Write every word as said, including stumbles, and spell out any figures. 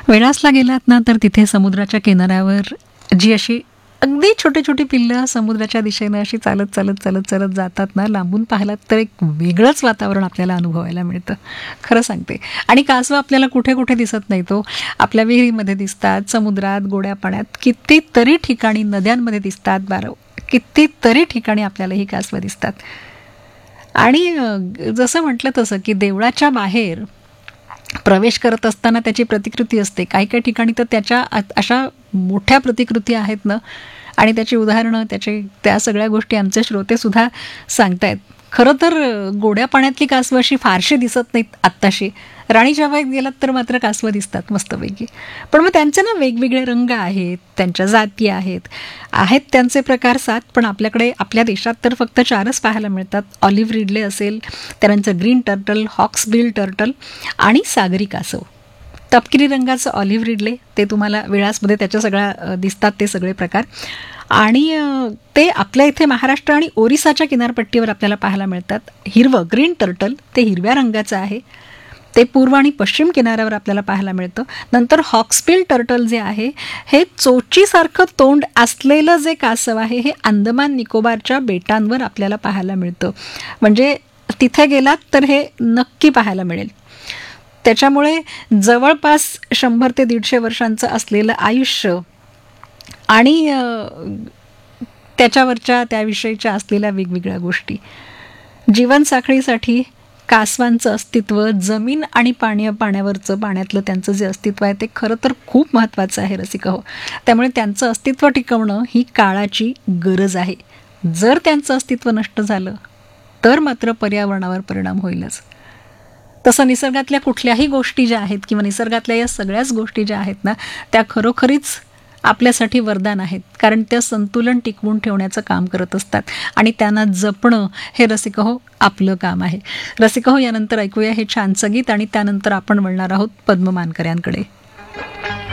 वेळासला गेलात ना तर तिथे समुद्राच्या किनाऱ्यावर जी अशी अगदी छोटी छोटी पिल्लं समुद्राच्या दिशेनं अशी चालत चालत चालत चालत जातात ना, लांबून पाहिलात तर एक वेगळंच वातावरण आपल्याला अनुभवायला मिळतं, खरं सांगते. आणि कासव आपल्याला कुठे कुठे दिसत नाही, तो आपल्या विहिरीमध्ये दिसतात, समुद्रात, गोड्या पाण्यात, कितीतरी ठिकाणी नद्यांमध्ये दिसतात, बारा कितीतरी ठिकाणी आपल्याला ही कासवं दिसतात. आणि जसं म्हटलं तसं की देवळाच्या बाहेर प्रवेश करत असताना त्याची प्रतिकृती असते. काही काही ठिकाणी तर त्याच्या अशा मोठ्या प्रतिकृती आहेत ना, आणि त्याची उदाहरणं, त्याचे त्या सगळ्या गोष्टी आमचे श्रोतेसुद्धा सांगतायत. खरं तर गोड्या पाण्यातली कासवं अशी फारशी दिसत नाहीत आत्ताशी. राणीच्या बागेत गेलात तर मात्र कासवं दिसतात मस्तपैकी. पण मग त्यांचे ना वेगवेगळे रंग आहेत, त्यांच्या जाती आहेत आहेत त्यांचे प्रकार सात. पण आपल्याकडे आपल्या देशात तर फक्त चारच पाहायला मिळतात. ऑलिव्ह रिडले असेल, त्यानंतर ग्रीन टर्टल, हॉक्सबिल टर्टल आणि सागरी कासव. तपकिरी रंगाचं ऑलिव्ह रिडले ते तुम्हाला विळासमध्ये त्याच्या सगळ्या दिसतात ते सगळे प्रकार. आणि ते आपल्या इथे महाराष्ट्र आणि ओरिसाच्या किनारपट्टीवर आपल्याला पाहायला मिळतात. हिरवं ग्रीन टर्टल ते हिरव्या रंगाचं आहे, ते पूर्व आणि पश्चिम किनाऱ्यावर आपल्याला पाहायला मिळतं. नंतर हॉक्सबिल टर्टल जे आहे हे चोचीसारखं तोंड असलेलं जे कासव आहे हे अंदमान निकोबारच्या बेटांवर आपल्याला पाहायला मिळतं. म्हणजे तिथे गेलात तर हे नक्की पाहायला मिळेल. त्याच्यामुळे जवळपास शंभर ते दीडशे वर्षांचं असलेलं आयुष्य आणि त्याच्यावरच्या त्याविषयीच्या असलेल्या वेगवेगळ्या गोष्टी, जीवनसाखळीसाठी कासवांचं अस्तित्व, जमीन आणि पाणी पाण्यावरचं पाण्यातलं त्यांचं जे अस्तित्व आहे ते खरं तर खूप महत्त्वाचं आहे रसिका हो. त्यामुळे त्यांचं अस्तित्व टिकवणं ही काळाची गरज आहे. जर त्यांचं अस्तित्व नष्ट झालं तर मात्र पर्यावरणावर परिणाम होईलच. तसं निसर्गातल्या कुठल्याही गोष्टी ज्या आहेत किंवा निसर्गातल्या या सगळ्याच गोष्टी ज्या आहेत ना, त्या खरोखरीच आपल्यासाठी वरदान आहेत. कारण त्या संतुलन टिकवून ठेवण्याचं काम करत असतात आणि त्यांना जपणं हे रसिका हो आपलं काम आहे. रसिका हो, यानंतर ऐकूया हे छानसं गीत आणि त्यानंतर आपण वळणार आहोत पद्म मानकऱ्यांकडे.